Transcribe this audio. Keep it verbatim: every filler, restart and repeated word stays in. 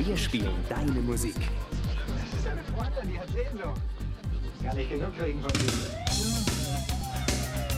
Wir spielen deine Musik. Das ist eine Freundin, die hat Sehnsucht. Kann nicht genug kriegen von dir.